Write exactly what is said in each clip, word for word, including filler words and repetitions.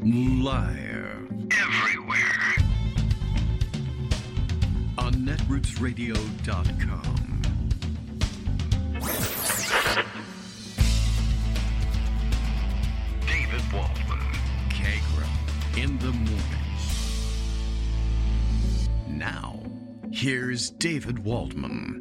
Live. Everywhere. On netroots radio dot com. David Waldman. Kagram. In the morning. Now, here's David Waldman.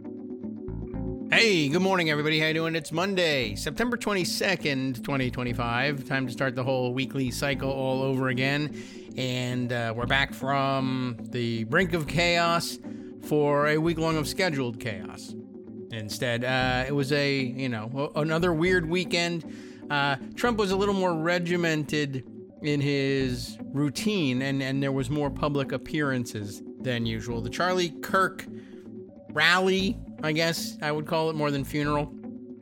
Hey, good morning, everybody. How you doing? It's Monday, September twenty-second, twenty twenty-five. Time to start the whole weekly cycle all over again. And uh, we're back from the brink of chaos for a week long of scheduled chaos. Instead, uh, it was a, you know, another weird weekend. Uh, Trump was a little more regimented in his routine, and, and there was more public appearances than usual. The Charlie Kirk rally, I guess I would call it, more than funeral,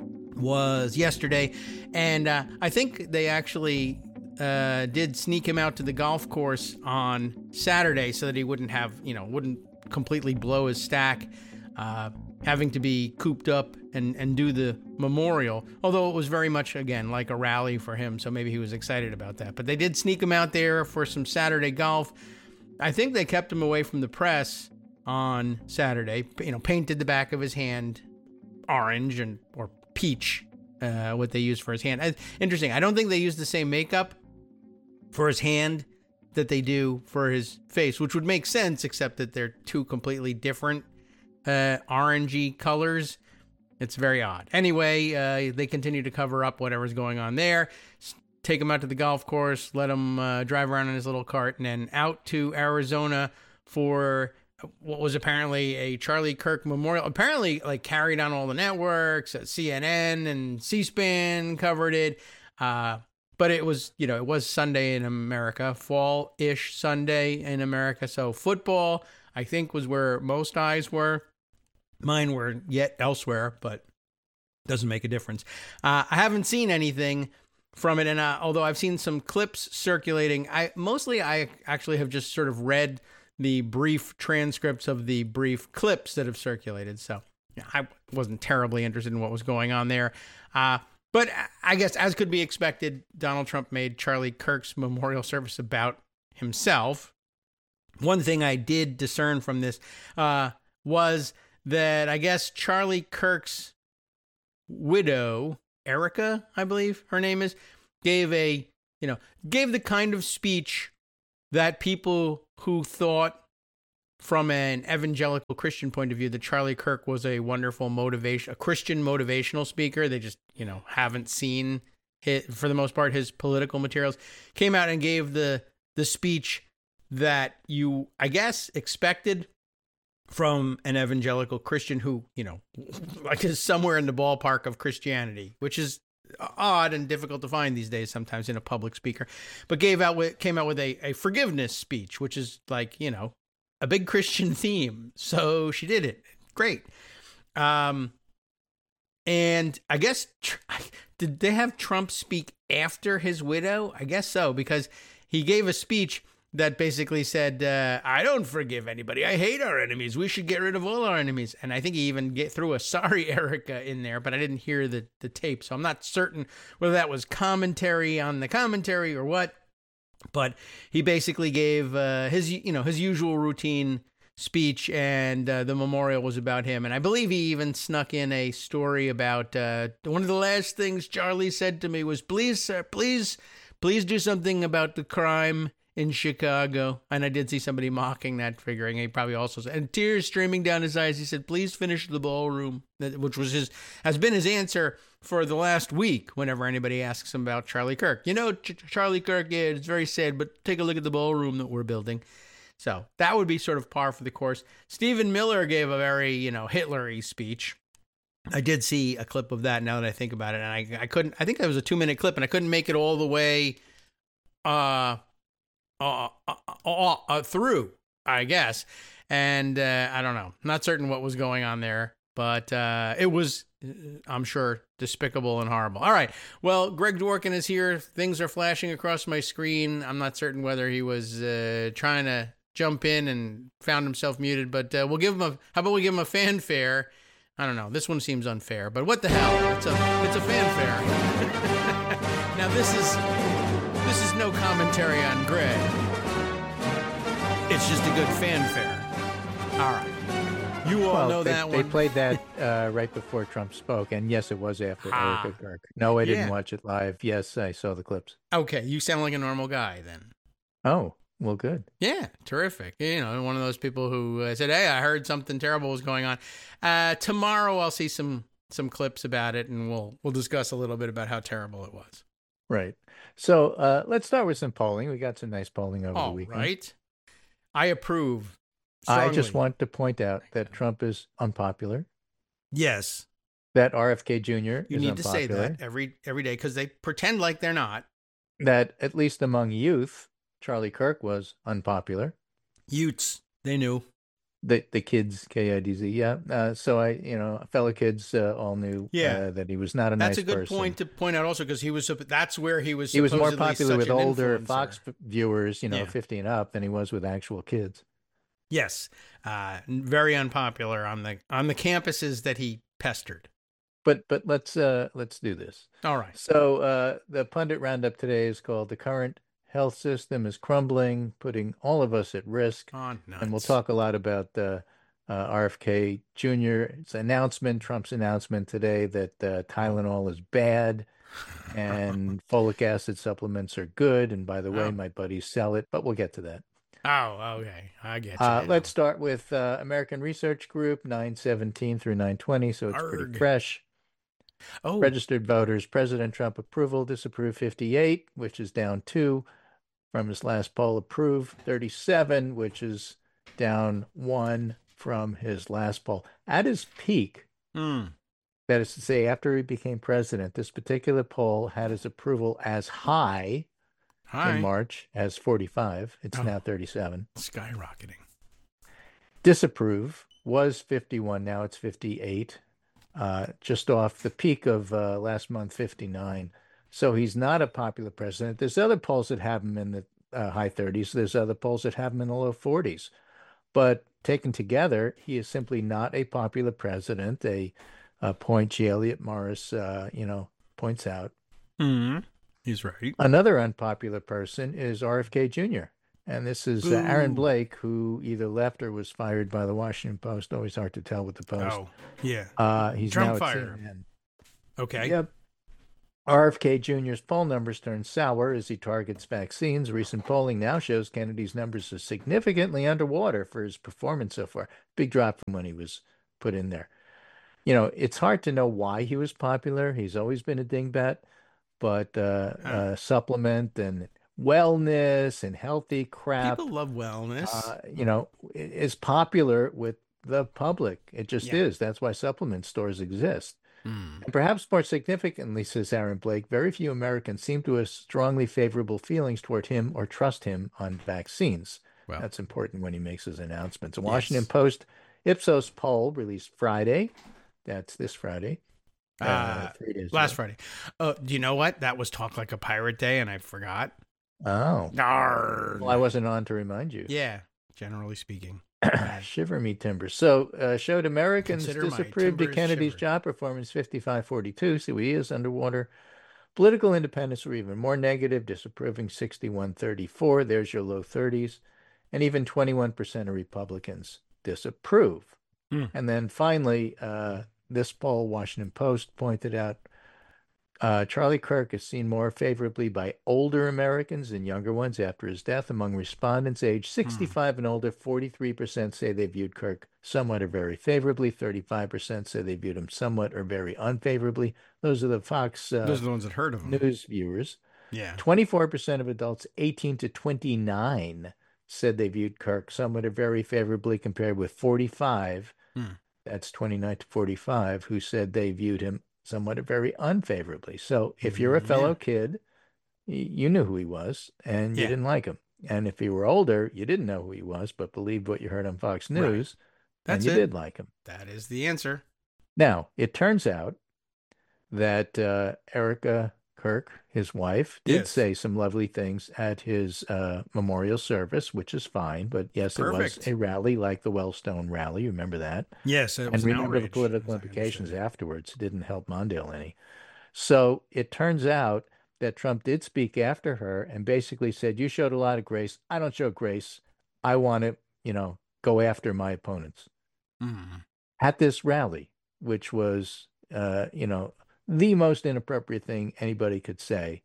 was yesterday. And uh, I think they actually uh, did sneak him out to the golf course on Saturday so that he wouldn't have, you know, wouldn't completely blow his stack, uh, having to be cooped up and, and do the memorial. Although it was very much, again, like a rally for him. So maybe he was excited about that. But they did sneak him out there for some Saturday golf. I think they kept him away from the press on Saturday, you know, painted the back of his hand orange and or peach, uh, what they use for his hand. I, interesting. I don't think they use the same makeup for his hand that they do for his face, which would make sense, except that they're two completely different uh, orangey colors. It's very odd. Anyway, uh, they continue to cover up whatever's going on there. Take him out to the golf course, let him uh, drive around in his little cart, and then out to Arizona for what was apparently a Charlie Kirk memorial. Apparently, like, carried on all the networks. C N N and C-SPAN covered it. Uh, but it was, you know, it was Sunday in America, fall-ish Sunday in America. So football, I think, was where most eyes were. Mine were yet elsewhere, but doesn't make a difference. Uh, I haven't seen anything from it, and uh, although I've seen some clips circulating, I mostly I actually have just sort of read the brief transcripts of the brief clips that have circulated. So yeah, I wasn't terribly interested in what was going on there. Uh, but I guess, as could be expected, Donald Trump made Charlie Kirk's memorial service about himself. One thing I did discern from this uh, was that I guess Charlie Kirk's widow, Erica, I believe her name is, gave a, you know, gave the kind of speech that people who thought from an evangelical Christian point of view that Charlie Kirk was a wonderful motivation, a Christian motivational speaker, they just, you know, haven't seen his, for the most part, his political materials, came out and gave the the speech that you, I guess, expected from an evangelical Christian who, you know, like is somewhere in the ballpark of Christianity, which is odd and difficult to find these days sometimes in a public speaker, but gave out with, came out with a, a forgiveness speech, which is like, you know, a big Christian theme. So she did it. Great. Um, and I guess, did they have Trump speak after his widow? I guess so, because he gave a speech that basically said, uh, I don't forgive anybody. I hate our enemies. We should get rid of all our enemies. And I think he even get, threw a sorry Erica in there, but I didn't hear the, the tape. So I'm not certain whether that was commentary on the commentary or what. But he basically gave uh, his, you know, his usual routine speech, and uh, the memorial was about him. And I believe he even snuck in a story about uh, one of the last things Charlie said to me was, please, sir, please, please do something about the crime in Chicago. And I did see somebody mocking that, figuring he probably also said, and tears streaming down his eyes, he said, please finish the ballroom, which was his, has been his answer for the last week whenever anybody asks him about Charlie Kirk. You know, Ch- Charlie Kirk, yeah, it's very sad, but take a look at the ballroom that we're building. So that would be sort of par for the course. Stephen Miller gave a very, you know, Hitler-y speech. I did see a clip of that now that I think about it, and I, I couldn't, I think that was a two-minute clip, and I couldn't make it all the way uh, uh, uh, uh, uh, through, I guess. And uh, I don't know. Not certain what was going on there, but uh, it was, I'm sure, despicable and horrible. All right. Well, Greg Dworkin is here. Things are flashing across my screen. I'm not certain whether he was uh, trying to jump in and found himself muted, but uh, we'll give him a, how about we give him a fanfare? I don't know. This one seems unfair, but what the hell? It's a, it's a fanfare. Now this is, this is no commentary on Greg. It's just a good fanfare. All right. You all well, know they, that they one. They played that uh, right before Trump spoke, and yes, it was after ah, Erica Kirk. No, I didn't yeah. watch it live. Yes, I saw the clips. Okay, you sound like a normal guy then. Oh, well, good. Yeah, terrific. You know, one of those people who uh, said, hey, I heard something terrible was going on. Uh, tomorrow I'll see some some clips about it, and we'll we'll discuss a little bit about how terrible it was. Right. So uh, let's start with some polling. We got some nice polling over All the weekend. right. I approve. Strongly. I just want to point point out that Trump is unpopular. Yes. That R F K Junior You is need unpopular. to say that every every day because they pretend like they're not. That at least among youth, Charlie Kirk was unpopular. Utes, they knew. The the kids, K I D Z, yeah. Uh, so I, you know, fellow kids uh, all knew yeah. uh, that he was not a that's nice person. That's a good point to point out also because he was. That's where he was. He was more popular with older influencer. Fox viewers, you know, yeah. fifty and up, than he was with actual kids. Yes, uh, very unpopular on the on the campuses that he pestered. But but let's uh, let's do this. All right. So uh, the pundit roundup today is called "The Current Health System is Crumbling, Putting All of Us at Risk." Oh, nuts. And we'll talk a lot about uh, uh, R F K Junior's announcement, Trump's announcement today that uh, Tylenol is bad and folic acid supplements are good. And by the way, oh. my buddies sell it, but we'll get to that. Oh, okay. I get you. Uh, let's start with uh, American Research Group, nine seventeen through nine twenty, so it's Arg. pretty fresh. Oh. Registered voters, President Trump approval, disapprove fifty-eight, which is down two from his last poll, approve thirty-seven, which is down one from his last poll. At his peak, mm. that is to say, after he became president, this particular poll had his approval as high Hi. in March as forty-five. It's oh. now thirty-seven. Skyrocketing. Disapprove was fifty-one. Now it's fifty-eight. Uh, just off the peak of uh, last month, fifty-nine. So he's not a popular president. There's other polls that have him in the uh, high thirties. There's other polls that have him in the low forties. But taken together, he is simply not a popular president, a, a point G. Elliott Morris, uh, you know, points out. Mm-hmm. He's right. Another unpopular person is R F K Junior And this is uh, Aaron Blake, who either left or was fired by the Washington Post. Always hard to tell with the Post. Oh, yeah. Uh, he's Trump now at fired. C N N. Okay. Yep. R F K Junior's poll numbers turn sour as he targets vaccines. Recent polling now shows Kennedy's numbers are significantly underwater for his performance so far. Big drop from when he was put in there. You know, it's hard to know why he was popular. He's always been a dingbat, but uh, huh. uh, supplement and wellness and healthy crap. People love wellness. Uh, you know, is popular with the public. It just yeah. is. That's why supplement stores exist. Mm. And perhaps more significantly, says Aaron Blake, very few Americans seem to have strongly favorable feelings toward him or trust him on vaccines. Well, that's important when he makes his announcements. A Washington yes. Post Ipsos poll released Friday. That's this Friday. Uh, uh, three days last ago. Friday. Oh, do you know what? That was Talk Like a Pirate Day, and I forgot. Oh. Arrgh. Well, I wasn't on to remind you. Yeah, generally speaking. Shiver me timbers. So uh, showed Americans Consider disapproved of Kennedy's shiver. job performance fifty-five forty-two. See, he is underwater. Political independents were even more negative, disapproving sixty-one thirty-four. There's your low thirties. And even twenty-one percent of Republicans disapprove. Mm. And then finally, uh, this poll, Washington Post, pointed out Uh, Charlie Kirk is seen more favorably by older Americans than younger ones after his death. Among respondents aged sixty-five mm. and older, forty-three percent say they viewed Kirk somewhat or very favorably. thirty-five percent say they viewed him somewhat or very unfavorably. Those are the Fox uh, Those are the ones that heard of him. News viewers. Yeah. twenty-four percent of adults eighteen to twenty-nine said they viewed Kirk somewhat or very favorably, compared with forty-five, mm. that's twenty-nine to forty-five, who said they viewed him somewhat or very unfavorably. So if you're a fellow yeah. kid, you knew who he was and you yeah. didn't like him. And if you were older, you didn't know who he was, but believed what you heard on Fox News, right. and you it. did like him. That is the answer. Now, it turns out that uh, Erica Kirk, his wife, did yes. say some lovely things at his uh, memorial service, which is fine. But yes, Perfect. It was a rally like the Wellstone rally. Remember that? Yes. It was and remember an the political implications afterwards. It didn't help Mondale any. So it turns out that Trump did speak after her and basically said, you showed a lot of grace. I don't show grace. I want to, you know, go after my opponents. Mm. At this rally, which was, uh, you know, the most inappropriate thing anybody could say,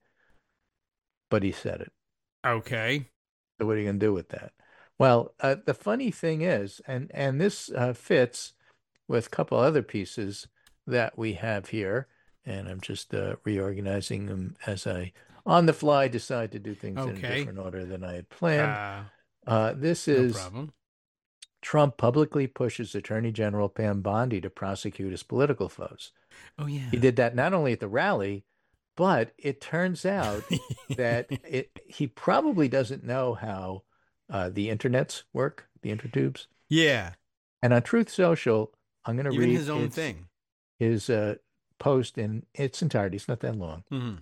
but he said it. Okay. So what are you going to do with that? Well, uh, the funny thing is, and and this uh, fits with a couple other pieces that we have here, and I'm just uh, reorganizing them as I, on the fly, decide to do things in a Okay. different order than I had planned. Uh, Uh, this no is problem. Trump publicly pushes Attorney General Pam Bondi to prosecute his political foes. Oh, yeah. He did that not only at the rally, but it turns out that it he probably doesn't know how uh, the internets work, the intertubes. Yeah. And on Truth Social, I'm going to Even read his own its- thing. his uh, post in its entirety. It's not that long. Mhm.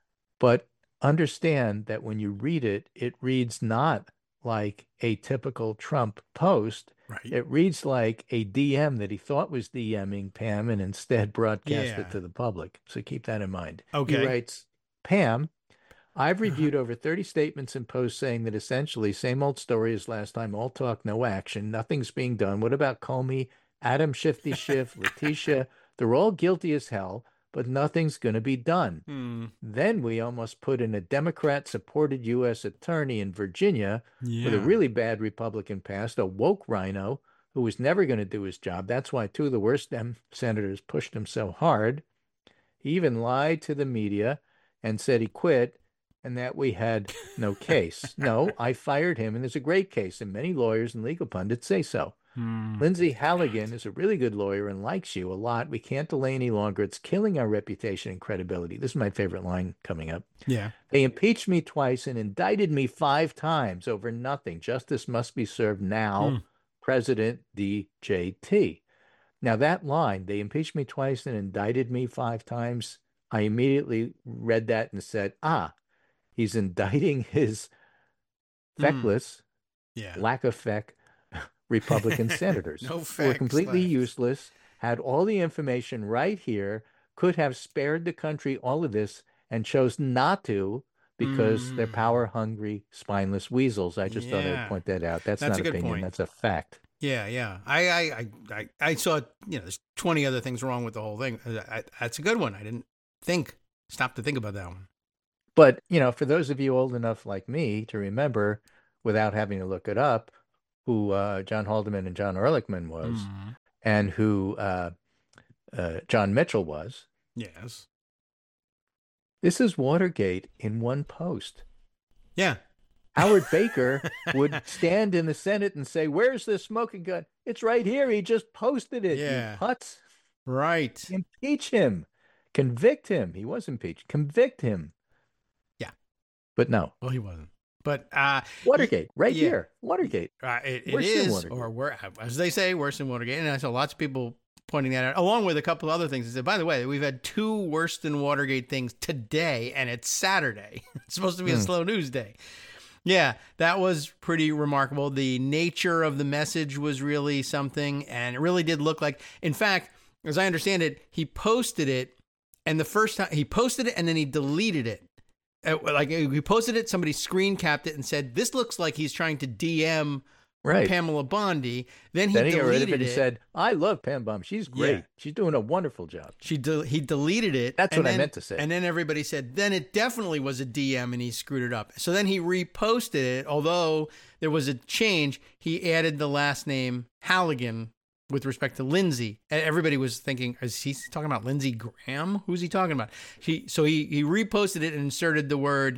But understand that when you read it, it reads not like a typical Trump post. Right. It reads like a D M that he thought was DMing Pam and instead broadcast Yeah. it to the public. So keep that in mind. Okay. He writes, Pam, I've reviewed over thirty statements and posts saying that essentially same old story as last time, all talk, no action, nothing's being done. What about Comey, Adam Shifty Schiff, Letitia? They're all guilty as hell, but nothing's going to be done. Hmm. Then we almost put in a Democrat-supported U S attorney in Virginia Yeah. with a really bad Republican past, a woke rhino who was never going to do his job. That's why two of the worst Dem senators pushed him so hard. He even lied to the media and said he quit and that we had no case. No, I fired him, and there's a great case, and many lawyers and legal pundits say so. Hmm. Lindsay Halligan is a really good lawyer and likes you a lot. We can't delay any longer. It's killing our reputation and credibility. This is my favorite line coming up. Yeah. They impeached me twice and indicted me five times over nothing. Justice must be served now. Hmm. President D J T. Now that line, they impeached me twice and indicted me five times. I immediately read that and said, ah, he's indicting his Hmm. feckless, Yeah. lack of feck, Republican senators No who were facts completely left. useless, had all the information right here, could have spared the country all of this, and chose not to because they're Mm. power-hungry, spineless weasels. I just thought Yeah. I'd point that out. That's, That's not a good opinion. point. That's a fact. Yeah, yeah. I, I, I, I, I saw, you know, there's twenty other things wrong with the whole thing. I, I, that's a good one. I didn't think, stop to think about that one. But, you know, for those of you old enough like me to remember, without having to look it up, who uh, John Haldeman and John Ehrlichman was, Mhm. and who uh, uh, John Mitchell was, Yes. this is Watergate in one post. Yeah. Howard Baker would stand in the Senate and say, where's the smoking gun? It's right here. He just posted it. Yeah. You putz. Right. Impeach him. Convict him. He was impeached. Convict him. Yeah. But no. Well, he wasn't. But uh, Watergate, right yeah. here. Watergate. uh, it, it Worse than is, Watergate. or wor- as they say, worse than Watergate. And I saw lots of people pointing that out, along with a couple of other things. They said, by the way, we've had two worse than Watergate things today, and it's Saturday. It's supposed to be a Hmm. slow news day. Yeah, that was pretty remarkable. The nature of the message was really something, and it really did look like, in fact, as I understand it, he posted it, and the first time he posted it, and then he deleted it. Uh, like he posted it, somebody screen capped it and said, "This looks like he's trying to D M Right. Pamela Bondi." Then he Then he got rid deleted of it and it. said, I love Pam Bum. She's great. Yeah. She's doing a wonderful job. She de- he deleted it. That's and what I then- meant to say. And then everybody said, then it definitely was a D M and he screwed it up. So then he reposted it. Although there was a change, he added the last name Halligan with respect to Lindsey. And everybody was thinking, is he talking about Lindsey Graham? Who's he talking about? He So he, he reposted it and inserted the word,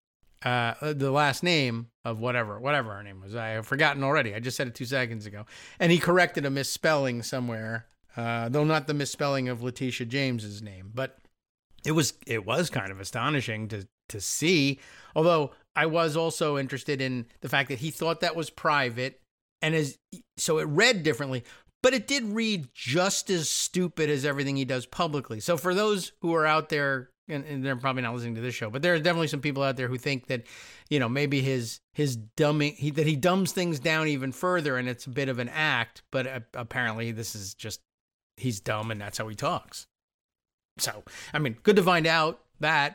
uh, the last name of whatever, whatever her name was. I have forgotten already. I just said it two seconds ago. And he corrected a misspelling somewhere. Uh, though not the misspelling of Letitia James's name, but it was it was kind of astonishing to to see. Although I was also interested in the fact that he thought that was private, and as so it read differently, but it did read just as stupid as everything he does publicly. So for those who are out there, and, and they're probably not listening to this show, but there are definitely some people out there who think that, you know, maybe his his dumbing he, that he dumbs things down even further, and it's a bit of an act. But uh, apparently, this is just. He's dumb and that's how he talks. So, I mean, good to find out that.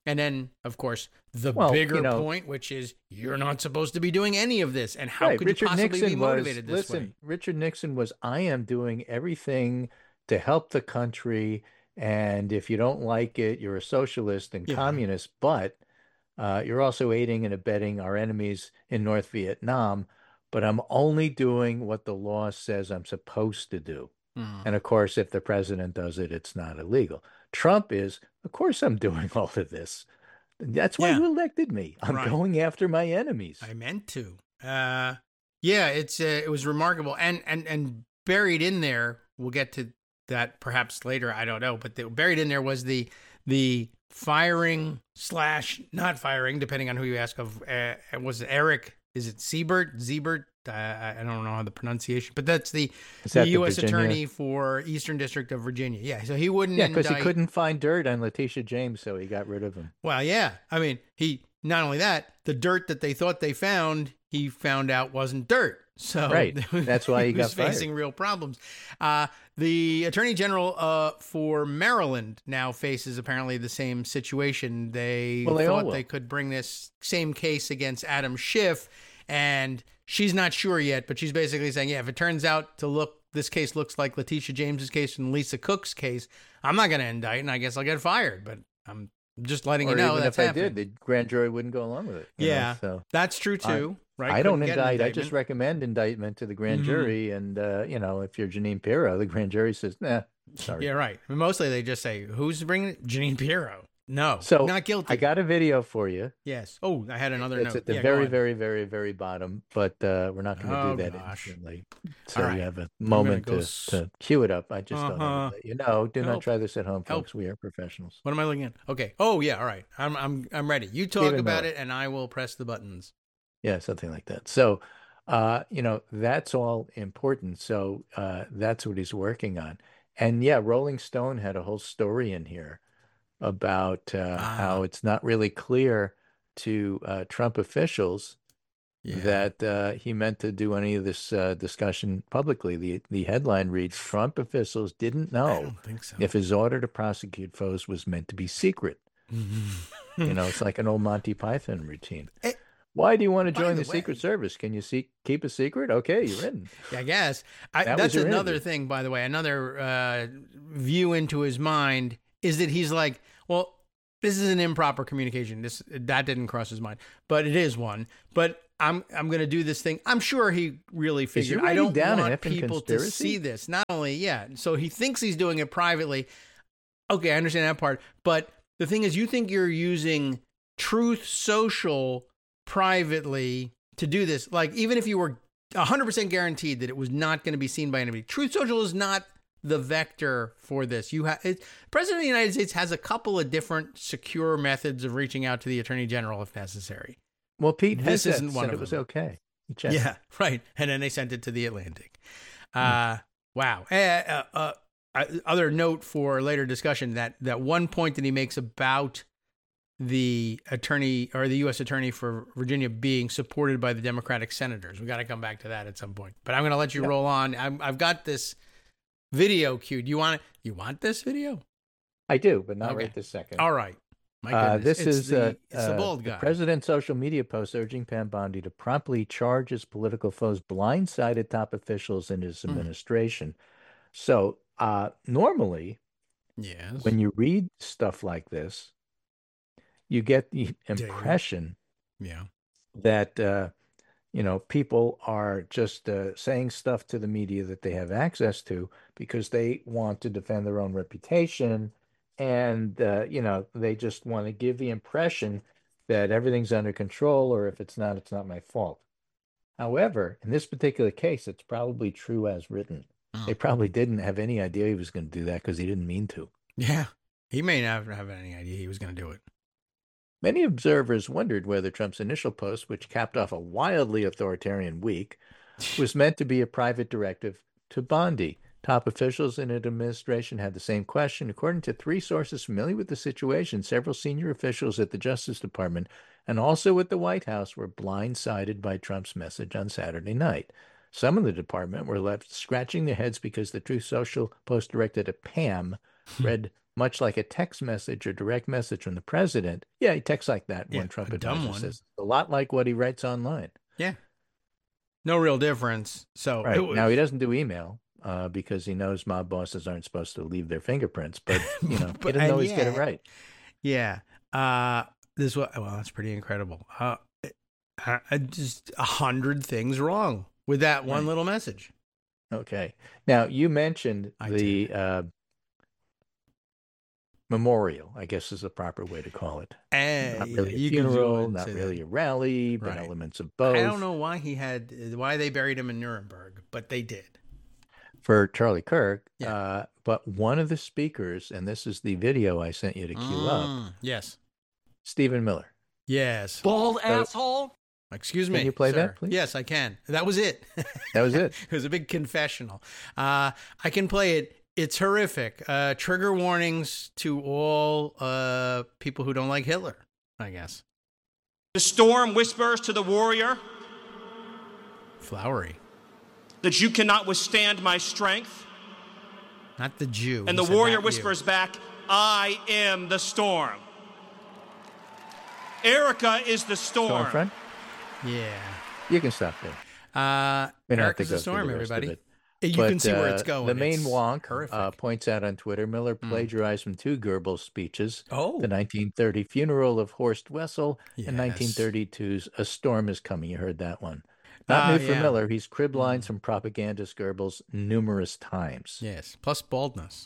And then, of course, the Well, bigger you know- point, which is you're not supposed to be doing any of this. And how Right. could Richard you possibly Nixon be motivated was, this listen, way? Richard Nixon was, I am doing everything to help the country. And if you don't like it, you're a socialist and Yeah. communist, but uh, you're also aiding and abetting our enemies in North Vietnam. But I'm only doing what the law says I'm supposed to do. Mm. And of course, if the president does it, it's not illegal. Trump is, of course, I'm doing all of this. That's why Yeah. you elected me. I'm Right. going after my enemies. I meant to. Uh, yeah, it's uh, it was remarkable, and and and buried in there, we'll get to that perhaps later. I don't know, but the, buried in there was the the firing slash not firing, depending on who you ask. Of uh, was it Eric? Is it Siebert? Ziebert? Uh, I I don't know how the pronunciation, but that's the, Is the that the U S Virginia- attorney for Eastern District of Virginia. Yeah, so he wouldn't. Yeah, because he indict- couldn't find dirt on Letitia James, so he got rid of him. Well, yeah. I mean, he not only that, the dirt that they thought they found, he found out wasn't dirt. So Right. That's why he got was facing real problems. Uh, the Attorney General uh, for Maryland now faces apparently the same situation. They Well, they all thought will. they could bring this same case against Adam Schiff, and she's not sure yet, but she's basically saying, yeah, if it turns out to look, this case looks like Letitia James's case and Lisa Cook's case, I'm not going to indict, and I guess I'll get fired. But I'm just letting Or you know even that's if happening. I did, the grand jury wouldn't go along with it. you know, Yeah, so that's true too, right? I don't Couldn't get an indict. I just indictment. recommend indictment to the grand Mhm. jury. And, uh, you know, if you're Janine Pirro, the grand jury says, nah, sorry. Yeah, right. I mean, mostly they just say, "Who's bringing it?" Janine Pirro. No, So not guilty. I got a video for you. yes. Oh, I had another It's note. at the Yeah, go very, on. very, very, very bottom, but uh, we're not going to Oh, do that gosh. instantly. So All right. you have a gonna moment go to, s- to cue it up. I just thought I Uh-huh. would let you know. Do Help. not try this at home, Help. folks. We are professionals. What am I looking at? Okay. Oh, yeah. All right. I'm I'm I'm ready. You talk Stephen about Miller. it, and I will press the buttons. Yeah, something like that. So, uh, you know, that's all important. So uh, that's what he's working on. And yeah, Rolling Stone had a whole story in here about uh, Ah. how it's not really clear to uh, Trump officials Yeah. that uh, he meant to do any of this uh, discussion publicly. The the headline reads, Trump officials didn't I know don't think so. if his order to prosecute foes was meant to be secret. You know, it's like an old Monty Python routine. Eh, Why do you want to by join the the Secret way- Service? Can you see, keep a secret? Okay, you're in. I guess I, That was that's your another interview. thing, by the way. Another uh, view into his mind is that he's like, well, this is an improper communication. This that didn't cross his mind, but it is one. But I'm I'm going to do this thing. I'm sure he really Is he figured. I writing don't down an want effing people to conspiracy? see this. Not only, yeah. So he thinks he's doing it privately. Okay, I understand that part. But the thing is, you think you're using Truth Social privately to do this. Like, even if you were one hundred percent guaranteed that it was not going to be seen by anybody, Truth Social is not the vector for this. You have President of the United States has a couple of different secure methods of reaching out to the Attorney General if necessary. Well, Pete This Hegseth isn't one said of it was them. okay. He checked. Yeah, right. And then they sent it to the Atlantic. Uh, wow. Uh, uh, uh, uh, other note for later discussion, that that one point that he makes about the attorney or the U S attorney for Virginia being supported by the Democratic senators. We got to come back to that at some point. But I'm going to let you Yep. roll on. I'm, I've got this video queued. You want it? You want this video? I do, but not Okay. right this second. All right. My Uh, goodness. this It's is the, uh, it's the uh, bald the guy. president's social media post urging Pam Bondi to promptly charge his political foes blindsided top officials in his Hmm. administration. So uh, normally, Yes. when you read stuff like this, you get the impression yeah. that uh, you know people are just uh, saying stuff to the media that they have access to because they want to defend their own reputation, and uh, you know they just want to give the impression that everything's under control, or if it's not, it's not my fault. However, in this particular case, it's probably true as written. Oh. They probably didn't have any idea he was going to do that because he didn't mean to. Yeah. He may not have any idea he was going to do it. Many observers wondered whether Trump's initial post, which capped off a wildly authoritarian week, was meant to be a private directive to Bondi. Top officials in an administration had the same question. According to three sources familiar with the situation, several senior officials at the Justice Department and also at the White House were blindsided by Trump's message on Saturday night. Some in the department were left scratching their heads because the Truth Social post directed at Pam read much like a text message or direct message from the president. Yeah, he texts like that. Yeah, One Trump a dumb advisor one. says a lot like what he writes online. Yeah. No real difference. So Right. it was, Now he doesn't do email uh, because he knows mob bosses aren't supposed to leave their fingerprints, but you know, But- he doesn't and always get it yeah. right. yeah. Uh, this was, well, that's pretty incredible. Uh, uh, just a hundred things wrong with that one Right. little message. Okay. Now you mentioned I the did. uh, memorial, I guess is the proper way to call it. And Not really a you could go funeral, and not say really that. a rally, but Right. elements of both. I don't know why he had, why they buried him in Nuremberg, but they did. For Charlie Kirk. Yeah. Uh, but one of the speakers, and this is the video I sent you to cue up, Mm, yes. Stephen Miller. Yes. Bald So- asshole. Excuse Can me. you play sir. that, please? Yes, I can. That was it. That was it. It was a big confessional. Uh, I can play it. It's horrific. Uh, trigger warnings to all uh, people who don't like Hitler, I guess. The storm whispers to the warrior Flowery. that you cannot withstand my strength. Not the Jew. And He the said, warrior "Not you." whispers back, I am the storm. Erica is the storm. Stormfront? Yeah. You can stop there. Uh, We don't have Erica's to a go through storm, the rest of everybody. it. You But, can see where it's uh, going. The main It's wonk horrific. uh, points out on Twitter, Miller plagiarized from two Goebbels speeches, oh. the nineteen thirty funeral of Horst Wessel and Yes. nineteen thirty-two's A Storm is Coming. You heard that one. Not Ah, new for yeah. Miller. He's cribbed Mm. lines from propagandist Goebbels numerous times. Yes. Plus baldness.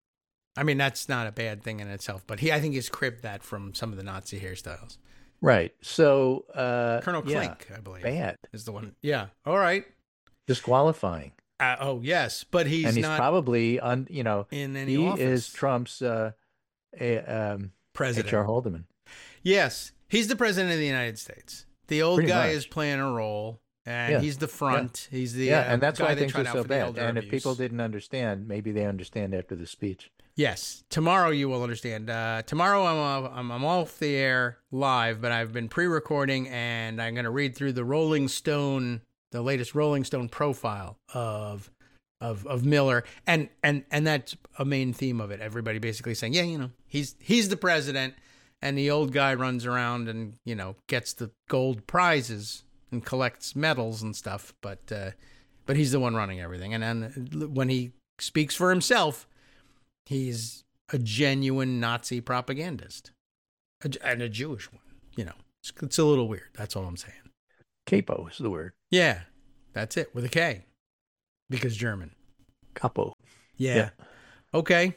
I mean, that's not a bad thing in itself, but he, I think he's cribbed that from some of the Nazi hairstyles. Right. So, uh, Colonel yeah, Klink, I believe, bad. is the one. Yeah. All right. Disqualifying. Uh, oh, yes. But he's, and he's not probably, on, you know, in any he office. is Trump's uh, a, um, president. H R Haldeman. Yes. He's the president of the United States. The old Pretty guy much. is playing a role, and Yeah. he's the front. He's the Yeah, uh, and that's guy why they things tried are out so for the bad. elder And if abuse. people didn't understand, maybe they understand after the speech. Yes, tomorrow you will understand. Uh, tomorrow I'm, off, I'm I'm off the air live, but I've been pre-recording, and I'm going to read through the Rolling Stone, the latest Rolling Stone profile of of of Miller, and and and that's a main theme of it. Everybody basically saying, yeah, you know, he's he's the president, and the old guy runs around and you know gets the gold prizes and collects medals and stuff, but uh, but he's the one running everything, and then when he speaks for himself. He's a genuine Nazi propagandist, a, and a Jewish one. You know, it's, it's a little weird. That's all I'm saying. Capo is the word. Yeah, that's it with a K, because German. Capo. Yeah. Yeah. Okay.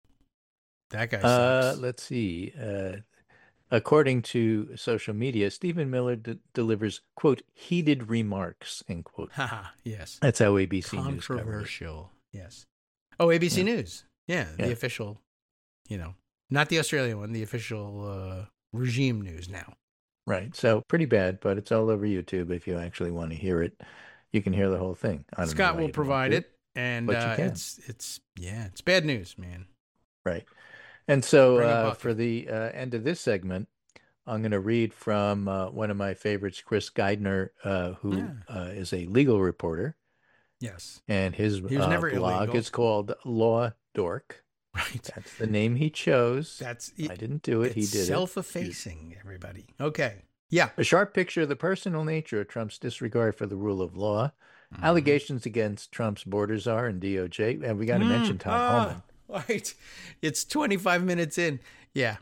That guy Uh, sucks. let's see. Uh, according to social media, Stephen Miller d- delivers, quote, heated remarks, end quote. Haha. Yes. That's how A B C News covered it. Controversial. Yes. Oh, A B C Yeah. News. Yeah, Yeah. the official. You know, not the Australian one. The official uh, regime news now. Right. So pretty bad, but it's all over YouTube. If you actually want to hear it, you can hear the whole thing. I don't know Scott why will you don't provide do it, and but you uh, can. it's it's yeah, it's bad news, man. Right. And so Bring a uh, bucket. for the uh, end of this segment, I'm going to read from uh, one of my favorites, Chris Geidner, uh, who Yeah. uh, is a legal reporter, Yes. and his He was uh, never blog illegal. is called Law Dork. Right. That's the name he chose. That's I didn't do it. He it's did it. self-effacing, everybody. Okay. Yeah. A sharp picture of the personal nature of Trump's disregard for the rule of law, Mm-hmm. allegations against Trump's border czar and D O J, and we got to mention Tom Homan. Ah, right. It's twenty-five minutes in. Yeah.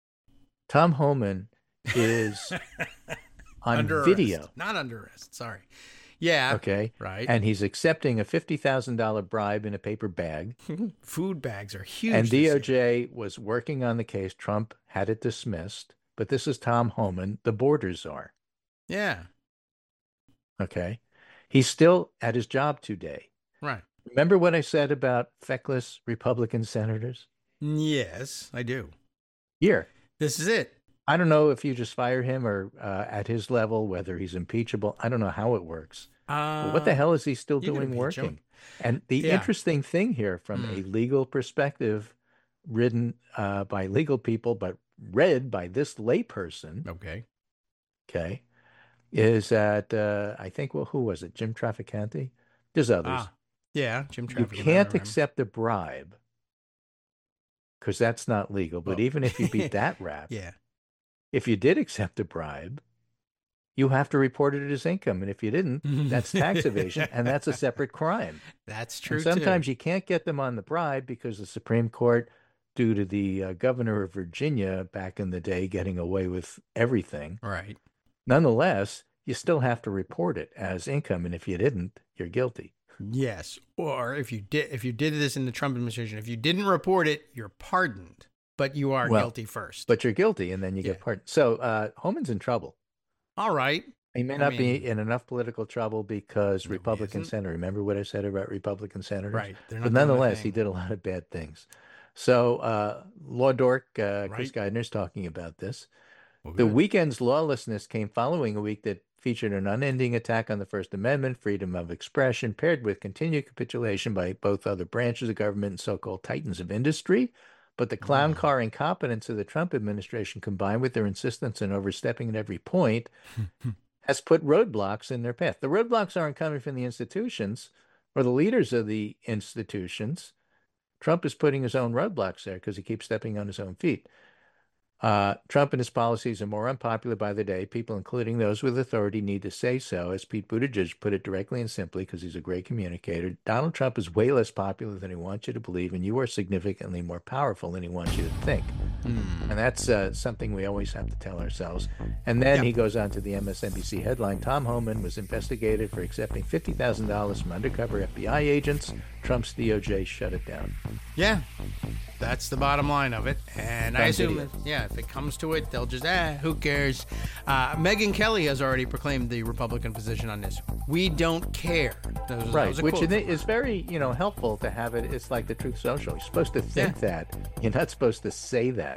Tom Homan is on Under video, arrest. Not under arrest. Sorry. Yeah. okay, Right. and he's accepting a fifty thousand dollars bribe in a paper bag. Food bags are huge. And this year. D O J was working on the case. Trump had it dismissed, but this is Tom Homan, the border czar. Yeah. Okay, he's still at his job today. Right. Remember what I said about feckless Republican senators? Yes, I do. Here, This is it. I don't know if you just fire him or uh, at his level, whether he's impeachable. I don't know how it works. Uh, But what the hell is he still you can doing impeach him. working? And the Yeah. interesting thing here, from Hmm. a legal perspective, written uh, by legal people, but read by this layperson, Okay. okay, is that uh, I think, well, who was it? Jim Traficante? There's others. Ah. Yeah. Jim You Traffic. can't accept a bribe because that's not legal. But Well, even if you beat that rap, yeah, if you did accept a bribe, you have to report it as income. And if you didn't, that's tax evasion, and that's a separate crime. that's true. And sometimes too. you can't get them on the bribe because the Supreme Court, due to the uh, governor of Virginia back in the day getting away with everything, Right. nonetheless, you still have to report it as income. And if you didn't, you're guilty. Yes. Or if you did, if you did this in the Trump administration, if you didn't report it, you're pardoned, but you are Well, guilty first. But you're guilty, and then you Yeah. get pardoned. So uh, Homan's in trouble. All right. He may I not mean- be in enough political trouble because No, he Republican isn't. senator. Remember what I said about Republican senators? Right. They're not But doing a nonetheless, he thing. did a lot of bad things. So uh, Law Dork, uh, Chris Right. Geidner's talking about this. Well, The good. weekend's lawlessness came following a week that featured an unending attack on the First Amendment, freedom of expression, paired with continued capitulation by both other branches of government and so-called titans of industry. But the clown Mm. car incompetence of the Trump administration, combined with their insistence on overstepping at every point, has put roadblocks in their path. The roadblocks aren't coming from the institutions or the leaders of the institutions. Trump is putting his own roadblocks there because he keeps stepping on his own feet. Uh, Trump and his policies are more unpopular by the day. People, including those with authority, need to say so. As Pete Buttigieg put it directly and simply, because he's a great communicator, Donald Trump is way less popular than he wants you to believe, and you are significantly more powerful than he wants you to think. Hmm. And that's uh, something we always have to tell ourselves. And then Yeah. he goes on to the M S N B C headline, Tom Homan was investigated for accepting fifty thousand dollars from undercover F B I agents. Trump's D O J shut it down. Yeah. That's the bottom line of it. And I Done assume, video. that, yeah, if it comes to it, they'll just, ah, who cares? Uh, Megyn Kelly has already proclaimed the Republican position on this. We don't care. That was- that Right, was a which quote. is is very, you know, helpful to have it. It's like the Truth Social. You're supposed to think that. You're not supposed to say that.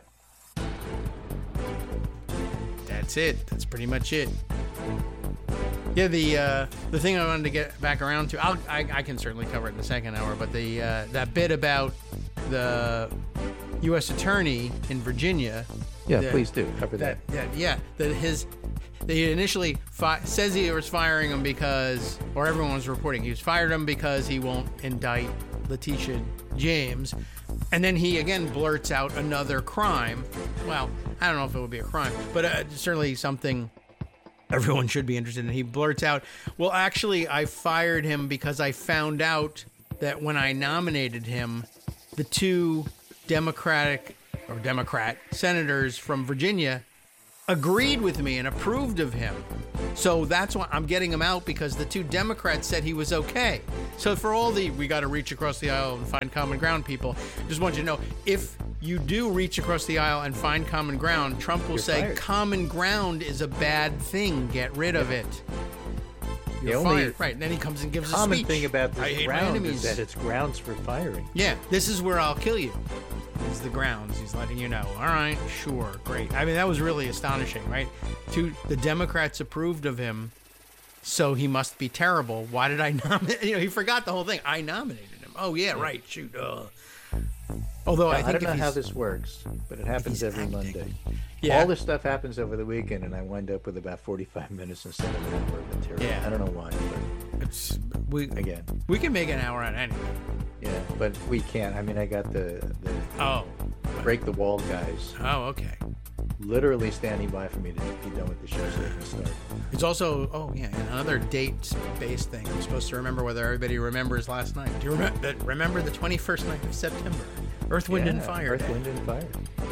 That's it. That's pretty much it. Yeah, the uh, the thing I wanted to get back around to, I'll, I I can certainly cover it in the second hour, but the uh, that bit about the U S attorney in Virginia. Yeah, the- please do cover that. That, that yeah, that his they initially fi- says he was firing him because, or everyone was reporting he was fired him because he won't indict Letitia James, and then he again blurts out another crime. Well, I don't know if it would be a crime, but uh, certainly something everyone should be interested in. He blurts out, well, actually, I fired him because I found out that when I nominated him, the two Democratic or Democrat senators from Virginia agreed with me and approved of him. So that's why I'm getting him out, because the two Democrats said he was okay. So for all the, we got to reach across the aisle and find common ground people, just want you to know, if you do reach across the aisle and find common ground, Trump will You're say fired. common ground is a bad thing. Get rid of it. The You're only fired. Right. And then he comes and gives a common speech. thing about I this hate my ground enemies. is that it's grounds for firing. Yeah, this is where I'll kill you. Is the grounds. He's letting you know. All right, sure, great. I mean, that was really astonishing, right? Two, the Democrats approved of him, so he must be terrible. Why did I nominate? You know, he forgot the whole thing. I nominated him. Oh yeah, right. Shoot. Uh. Although I I, think don't know if how he's- this works, but it happens he's every acting. Monday. Yeah. All this stuff happens over the weekend, and I wind up with about forty-five minutes instead of an hour of material. Yeah. I don't know why, but It's, we again, we can make an hour on anything. yeah, but we can't. I mean, I got the, the Oh. break the wall guys Oh, okay. literally standing by for me to be done with the show so they can start. It's also, oh yeah, and another date-based thing. I'm supposed to remember whether everybody remembers last night. Do you remember? Remember the twenty-first night of September, Earth, Wind, and Yeah, Fire Earth, Day. Wind, and Fire.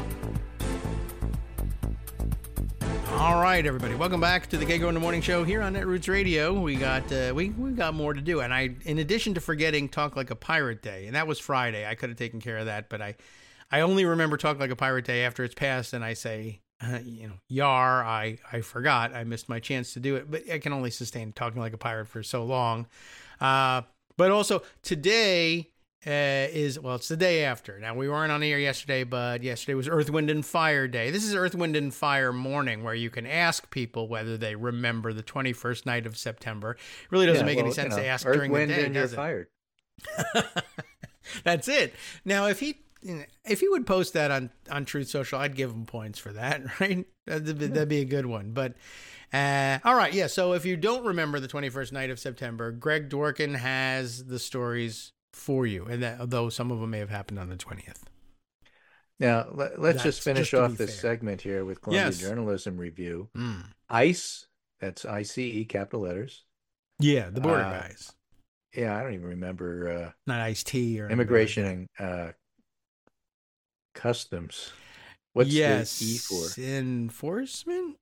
All right, everybody, welcome back to the Gay Go in the Morning Show here on Netroots Radio. We got uh, we we got more to do, and I, in addition to forgetting Talk Like a Pirate Day, and that was Friday. I could have taken care of that, but I, I only remember Talk Like a Pirate Day after it's passed, and I say, uh, you know, yar, I I forgot, I missed my chance to do it, but I can only sustain talking like a pirate for so long. Uh, but also today. Uh, is well, it's the day after. Now, we weren't on the air yesterday, but yesterday was Earth, Wind, and Fire Day. This is Earth, Wind, and Fire morning, where you can ask people whether they remember the twenty-first night of September. It really doesn't Yeah, make well, any sense you know, to ask Earth, during Wind, the day, and you're does it? fired. That's it. Now, if he if he would post that on, on Truth Social, I'd give him points for that, right? That'd be, that'd be a good one. But uh, all right, yeah. So if you don't remember the twenty-first night of September, Greg Dworkin has the stories for you, and that, although some of them may have happened on the twentieth. Now, let, let's That's just finish just to off be this fair. segment here with Columbia Yes. Journalism Review. Mm. ICE, that's I C E, capital letters. Yeah, the border Uh, guys. Yeah, I don't even remember. Uh, Not Ice-T or anybody immigration like that. and uh, customs. What's yes. the E for? Enforcement?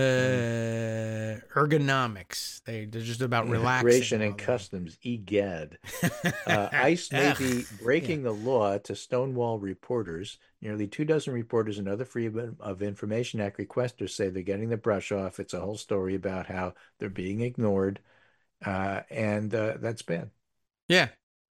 Uh, ergonomics. They, they're just about relaxing. Immigration and while they- Customs, EGAD. Uh, ICE may be Ugh. breaking the law to stonewall reporters. Nearly two dozen reporters and other Freedom of Information Act requesters say they're getting the brush off. It's a whole story about how they're being ignored, uh, and uh, that's bad. Yeah.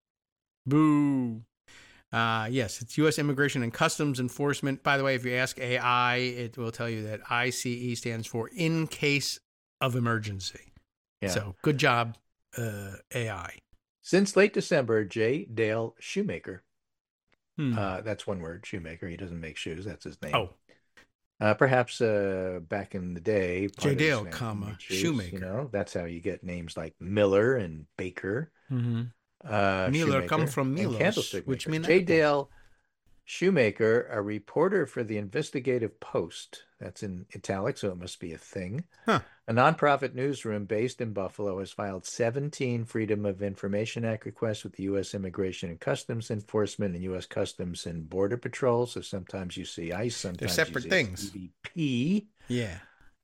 Boo. Uh, yes, it's U S Immigration and Customs Enforcement. By the way, if you ask A I, it will tell you that I C E stands for in case of emergency. Yeah. So good job, uh, A I. Since late December, J. Dale Shoemaker, Hmm. uh, that's one word, Shoemaker. He doesn't make shoes. That's his name. oh, Uh, perhaps uh, back in the day, part J. of his Dale, family comma, made shoes, Shoemaker. You know, that's how you get names like Miller and Baker. mm-hmm. Uh, Miller come Shoemaker, from and Milos, Candlestick which maker. mean J. apple. Dale Shoemaker, a reporter for the Investigative Post. That's in italics, so it must be a thing. Huh. A nonprofit newsroom based in Buffalo has filed seventeen Freedom of Information Act requests with the U S Immigration and Customs Enforcement and U S Customs and Border Patrol. So sometimes you see ICE, sometimes separate you see things. E V P. Yeah.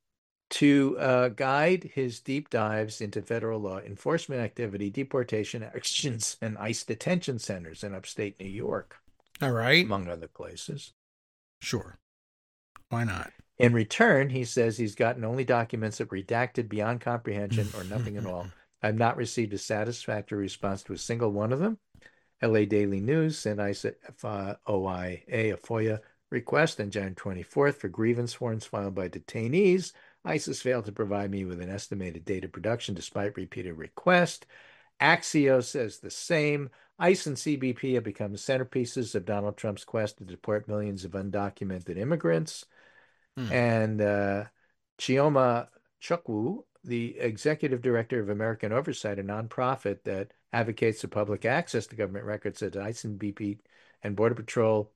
To uh, guide his deep dives into federal law enforcement activity, deportation actions, and ICE detention centers in upstate New York, All right. among other places. Sure. Why not? In return, he says he's gotten only documents that were redacted beyond comprehension or nothing at all. I've not received a satisfactory response to a single one of them. L A Daily News sent ICE O I A a FOIA request on January twenty-fourth for grievance forms filed by detainees. ICE has failed to provide me with an estimated date of production despite repeated requests. Axios says the same. ICE and C B P have become centerpieces of Donald Trump's quest to deport millions of undocumented immigrants. Hmm. And uh, Chioma Chukwu, the executive director of American Oversight, a nonprofit that advocates for public access to government records, said ICE and B P and Border Patrol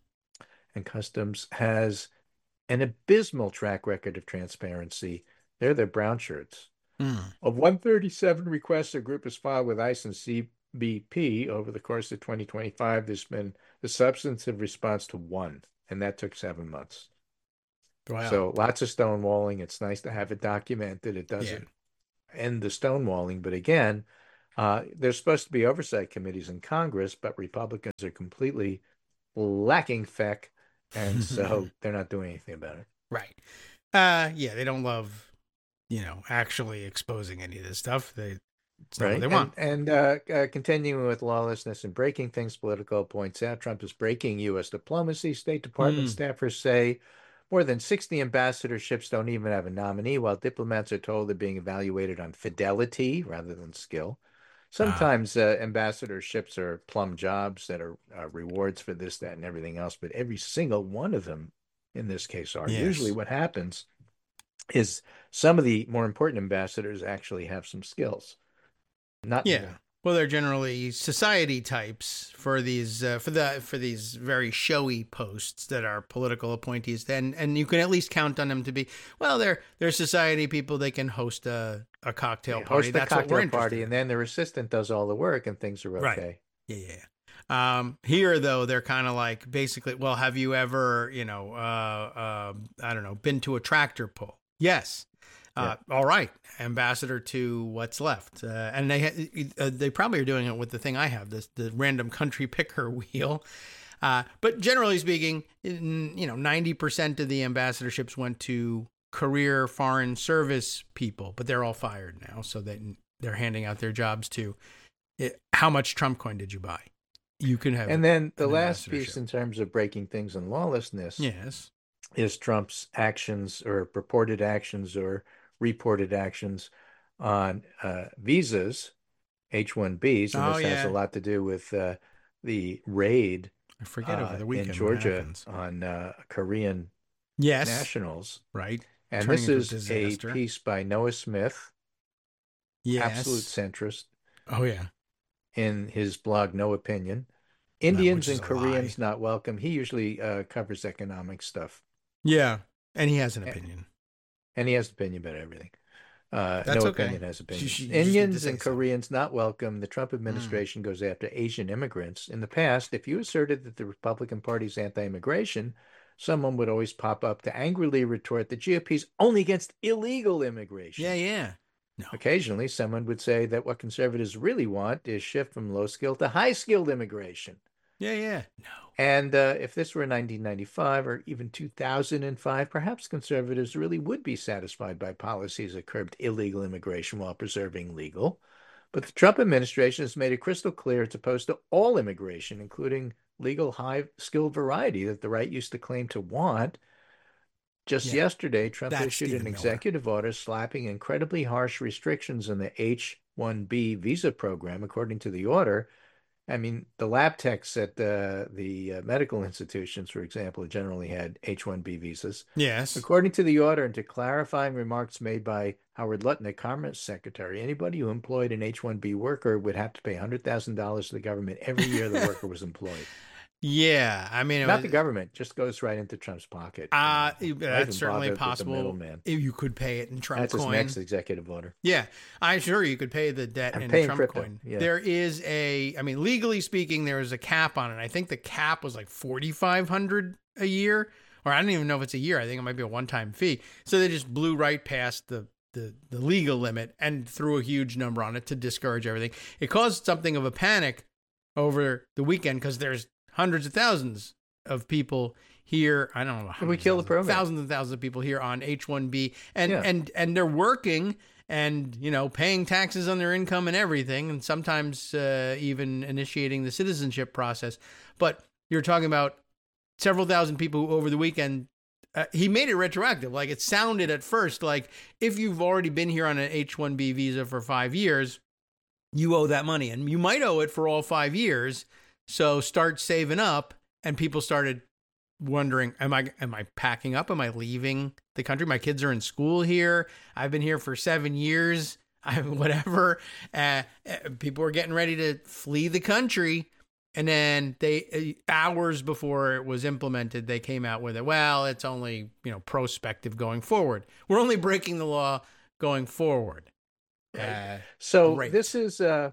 and Customs has an abysmal track record of transparency. They're the brown shirts. Hmm. Of one hundred thirty-seven requests a group has filed with ICE and C B P over the course of twenty twenty-five, there's been the substantive response to one, and that took seven months. Wow. So lots of stonewalling. It's nice to have it documented. It doesn't end the stonewalling. But again, uh, there's supposed to be oversight committees in Congress, but Republicans are completely lacking feck, and so they're not doing anything about it. Right. Uh, yeah, they don't love, you know, actually exposing any of this stuff. They, it's not Right. what they want. And, and uh, uh, continuing with lawlessness and breaking things, Politico points out Trump is breaking U S diplomacy. State Department Mm. staffers say more than sixty ambassadorships don't even have a nominee, while diplomats are told they're being evaluated on fidelity rather than skill. Sometimes uh, ambassadorships are plum jobs that are uh, rewards for this, that, and everything else, but every single one of them in this case are. Yes. Usually what happens is some of the more important ambassadors actually have some skills. Not Yeah. Well, they're generally society types for these uh, for the for these very showy posts that are political appointees. Then, and you can at least count on them to be well. They're they're society people. They can host a, a cocktail They party. host the That's what we're cocktail interested party, in. and then their assistant does all the work, and things are okay. Right. Yeah, yeah. yeah. Um, here, though, they're kind of like basically, well, have you ever, you know, uh, uh, I don't know, been to a tractor pull? Yes. Uh, all right, ambassador to what's left, uh, and they ha- uh, they probably are doing it with the thing I have, this the random country picker wheel. Uh, but generally speaking, in, you know, ninety percent of the ambassadorships went to career foreign service people, but they're all fired now, so that they're handing out their jobs to. It, how much Trump coin did you buy? You can have, And then the an last piece ambassadorship. in terms of breaking things and lawlessness Yes. is Trump's actions or purported actions or reported actions on uh, visas, H one Bs, and Oh, this yeah. has a lot to do with uh, the raid I forget over uh, the weekend in what Georgia happens. on uh, Korean Yes. nationals. Right. And Turning this into a is a disaster. piece by Noah Smith, Yes. absolute centrist, Oh yeah. in his blog No Opinion. Indians which is and a lie. Koreans not welcome. He usually uh, covers economic stuff. Yeah, and he has an opinion. And he has an opinion about everything. Uh, That's no okay. opinion has opinions. You- you just need to Indians say and so. Koreans not welcome. The Trump administration goes after Asian immigrants. In the past, if you asserted that the Republican Party's anti-immigration, someone would always pop up to angrily retort the G O P's only against illegal immigration. Yeah, yeah. No. Occasionally, someone would say that what conservatives really want is shift from low-skilled to high-skilled immigration. Yeah, yeah. No. And uh, if this were nineteen ninety-five or even two thousand five, perhaps conservatives really would be satisfied by policies that curbed illegal immigration while preserving legal. But the Trump administration has made it crystal clear it's opposed to all immigration, including legal high-skilled variety that the right used to claim to want. Just Yeah, yesterday, Trump that's issued Stephen an Miller. executive order slapping incredibly harsh restrictions on the H one B visa program. According to the order, I mean, the lab techs at uh, the uh, medical institutions, for example, generally had H one B visas. Yes. According to the order, and to clarifying remarks made by Howard Lutton, the Commerce Secretary, anybody who employed an H one B worker would have to pay one hundred thousand dollars to the government every year the worker was employed. Yeah, I mean, it Not was, the government, just goes right into Trump's pocket. Uh, You know, not that's even certainly bother with the possible. middleman. If you could pay it in Trump That's coin. his next executive order. Yeah, I'm sure you could pay the debt I'm in paying Trump crypto, coin. yeah. There is a, I mean, legally speaking, there is a cap on it. I think the cap was like forty-five hundred a year, or I don't even know if it's a year. I think it might be a one-time fee. So they just blew right past the the the legal limit and threw a huge number on it to discourage everything. It caused something of a panic over the weekend because there's hundreds of thousands of people here. I don't know. And we kill the program. Thousands and thousands of people here on H one B, and Yeah. and and they're working and, you know, paying taxes on their income and everything, and sometimes uh, even initiating the citizenship process. But you're talking about several thousand people who over the weekend. Uh, he made it retroactive. Like, it sounded at first like if you've already been here on an H one B visa for five years, you owe that money, and you might owe it for all five years. So start saving up. And people started wondering, am I am I packing up? Am I leaving the country? My kids are in school here. I've been here for seven years. I whatever. Uh, uh, people were getting ready to flee the country. And then they, uh, hours before it was implemented, they came out with it. Well, it's only, you know, prospective going forward. We're only breaking the law going forward. Uh, So great. this is uh,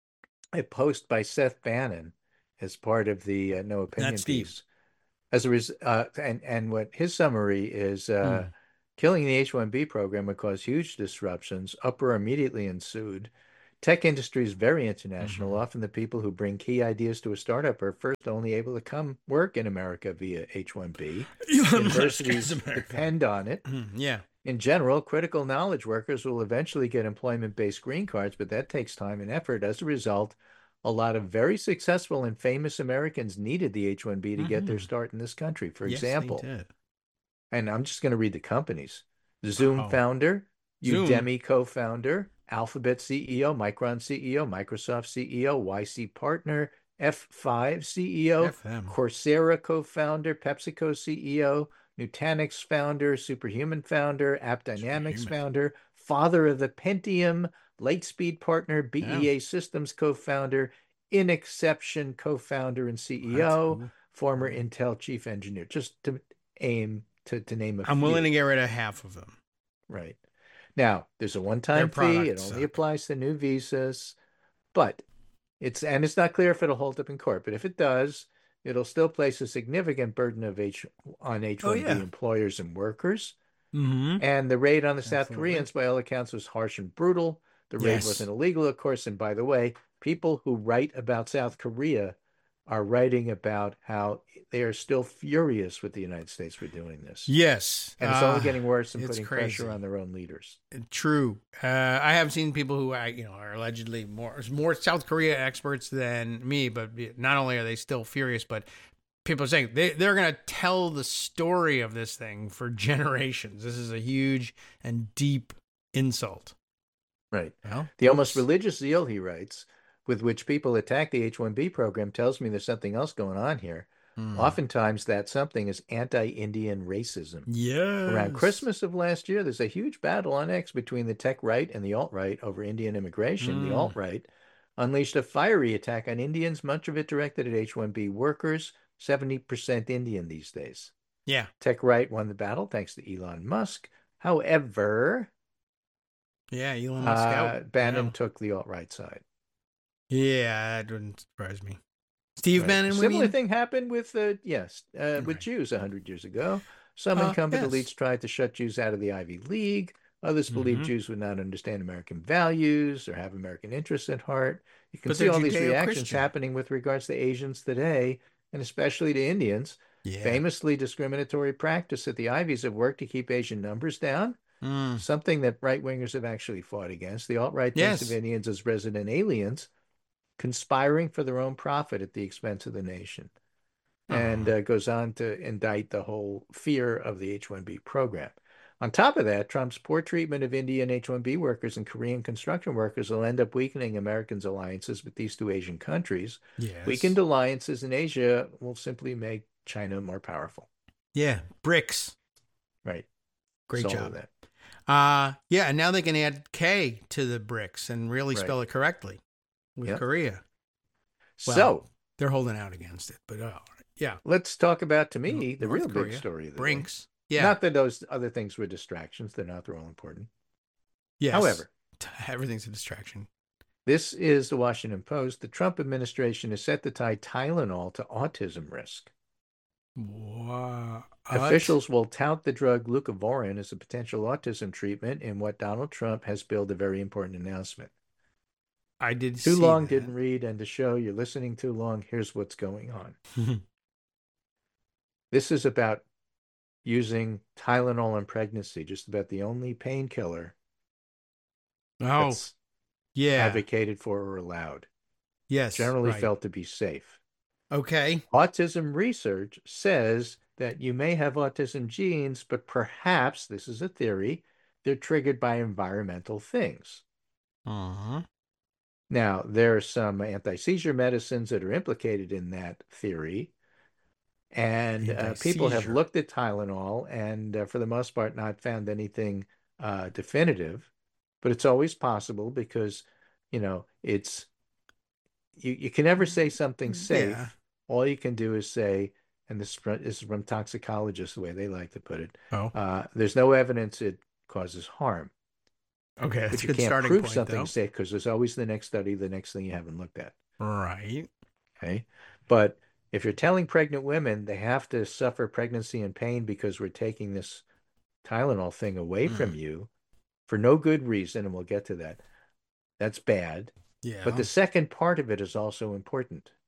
a post by Seth Bannon as part of the uh, No Opinion That's Steve. piece. As a res- uh, and and what his summary is, uh, Hmm. killing the H one B program would cause huge disruptions. Uproar immediately ensued. Tech industry is very international. Mhm. Often the people who bring key ideas to a startup are first only able to come work in America via H one B. Universities depend on it. Yeah. In general, critical knowledge workers will eventually get employment-based green cards, but that takes time and effort. As a result, a lot of very successful and famous Americans needed the H one B to get their Mhm. start in this country. For Yes, they example, did. and I'm just going to read the companies: Zoom Oh. founder, Zoom. Udemy co-founder, Alphabet C E O, Micron C E O, Microsoft C E O, Y C partner, F five C E O, F them. Coursera co-founder, PepsiCo C E O, Nutanix founder, Superhuman founder, AppDynamics Superhuman. founder, father of the Pentium, Lightspeed partner, B E A Systems co-founder, Inexception co-founder and C E O, That's cool. former Intel chief engineer, just to aim to, to name a I'm few. willing to get rid of half of them. Right. Now, there's a one-time Their fee. It products only suck. applies to new visas, but it's and it's not clear if it'll hold up in court. But if it does, it'll still place a significant burden of H on H one B Oh, yeah. employers and workers. Mm-hmm. And the raid on the South Absolutely. Koreans, by all accounts, was harsh and brutal. The raid Yes. wasn't illegal, of course. And by the way, people who write about South Korea are writing about how they are still furious with the United States for doing this. Yes. And it's Uh, only getting worse and it's putting crazy. pressure on their own leaders. True. Uh, I have seen people who I, you know, are allegedly more more South Korea experts than me, but not only are they still furious, but people are saying they, they're going to tell the story of this thing for generations. This is a huge and deep insult. Right. Well, The almost oops. religious zeal, he writes, with which people attack the H one B program tells me there's something else going on here. Hmm. Oftentimes, that something is anti-Indian racism. Yes. Around Christmas of last year, there's a huge battle on X between the tech right and the alt-right over Indian immigration. The Mm. alt-right unleashed a fiery attack on Indians, much of it directed at H one B workers, seventy percent Indian these days. Yeah. Tech right won the battle thanks to Elon Musk. However, Yeah, Elon Musk uh, out. Bannon Yeah. took the alt-right side. Yeah, that wouldn't surprise me. Steve Right. Bannon, A we similar mean? thing happened with, uh, yes, uh, with Right. Jews a hundred years ago. Some Uh, incumbent yes. elites tried to shut Jews out of the Ivy League. Others believed Mhm. Jews would not understand American values or have American interests at heart. You can But see they're all these reactions Judeo-Christian. happening with regards to Asians today, and especially to Indians. Yeah. Famously discriminatory practice at the Ivies have worked to keep Asian numbers down, Mm. something that right-wingers have actually fought against. The alt-right thinks Yes. of Indians as resident aliens, conspiring for their own profit at the expense of the nation, and Aw. uh, goes on to indict the whole fear of the H one B program. On top of that, Trump's poor treatment of Indian H one B workers and Korean construction workers will end up weakening Americans' alliances with these two Asian countries. Yes. Weakened alliances in Asia will simply make China more powerful. Yeah. BRICS. Right. Great It's all job. of that. Uh, yeah, and now they can add K to the BRICS and really Right. spell it correctly with Yep. Korea. Well, So they're holding out against it, but uh, yeah. let's talk about, to me, the North real Korea, big story of the day. Brinks. Yeah. Not that those other things were distractions. They're not. They're all important. Yes. However, everything's a distraction. this is the Washington Post. The Trump administration is set to tie Tylenol to autism risk. What? Officials will tout the drug leucovorin as a potential autism treatment in what Donald Trump has billed a very important announcement. I did Too see long, that. didn't read, and to show you're listening too long, here's what's going on. This is about using Tylenol in pregnancy, just about the only painkiller Oh, that's yeah. advocated for or allowed. Yes. Generally right. felt to be safe. Okay. Autism research says that you may have autism genes, but perhaps, this is a theory, they're triggered by environmental things. Uh-huh. Now, there are some anti-seizure medicines that are implicated in that theory, and uh, people have Anti-seizure. looked at Tylenol and, uh, for the most part, not found anything uh, definitive, but it's always possible because, you know, it's, you, you can never say something's safe. Yeah. All you can do is say, and this, this is from toxicologists, the way they like to put it, Oh. uh, there's no evidence it causes harm. Okay. That's But a you good can't starting prove point, something's though. safe because there's always the next study, the next thing you haven't looked at. Right. Okay. But if you're telling pregnant women they have to suffer pregnancy and pain because we're taking this Tylenol thing away Mm. from you for no good reason, and we'll get to that, that's bad. Yeah. But the second part of it is also important.